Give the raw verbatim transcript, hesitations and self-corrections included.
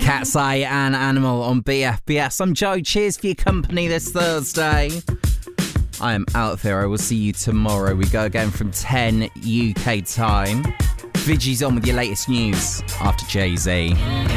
Cat's Eye and Animal on B F B S. I'm Joe. Cheers for your company this Thursday. I am out there. I will see you tomorrow. We go again from ten U K time. Vigi's on with your latest news after Jay-Z.